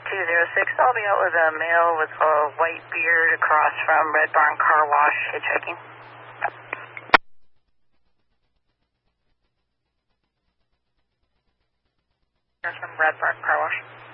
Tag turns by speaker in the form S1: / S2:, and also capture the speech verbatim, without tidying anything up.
S1: two zero six. I'll be out with a male with a white beard across from Red Barn Car Wash hitchhiking. From Red Barn Car Wash.